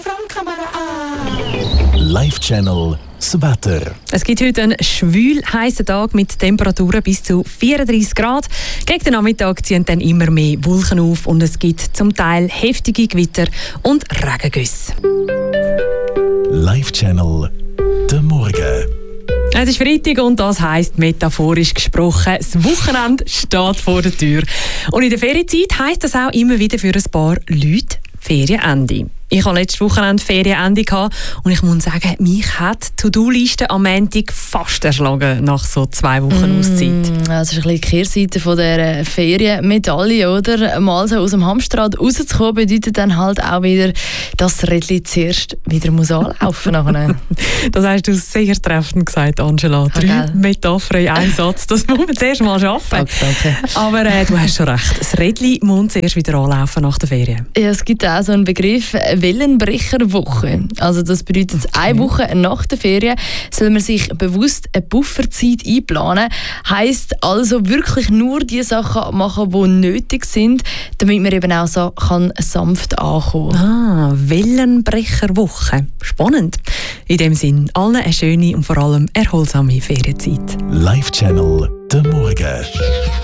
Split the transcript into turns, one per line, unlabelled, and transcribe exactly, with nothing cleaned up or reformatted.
Live-Channel das Wetter.
Es gibt heute einen schwül heißen Tag mit Temperaturen bis zu vierunddreissig Grad. Gegen den Nachmittag ziehen dann immer mehr Wolken auf und es gibt zum Teil heftige Gewitter und Regengüsse.
Live-Channel der Morgen.
Es ist Freitag und das heisst, metaphorisch gesprochen, das Wochenende steht vor der Tür. Und in der Ferienzeit heisst das auch immer wieder für ein paar Leute Ferienende. Ich hatte letztes Wochenende Ferienende und ich muss sagen, mich hat die To-Do-Liste am Montag fast erschlagen nach so zwei Wochen mm, Auszeit.
Das ist ein bisschen die Kehrseite von dieser Ferienmedaille, oder? Mal so aus dem Hamsterrad rauszukommen, bedeutet dann halt auch wieder, dass das Rädchen zuerst wieder muss anlaufen muss.
Das hast du sehr treffend gesagt, Angela. Drei okay. Metaphern in einem Satz, das muss man zuerst mal schaffen.
Danke, danke.
Aber äh, du hast schon recht, das Rädchen muss zuerst wieder anlaufen nach der Ferien.
Ja, es gibt auch so einen Begriff, Wellenbrecherwoche. Also das bedeutet, eine Woche nach der Ferien soll man sich bewusst eine Pufferzeit einplanen. Heisst also wirklich nur die Sachen machen, die nötig sind, damit man eben auch so kann sanft ankommen kann.
Ah, Wellenbrecherwoche. Spannend. In dem Sinn, allen eine schöne und vor allem erholsame Ferienzeit.
Live-Channel der Morgen.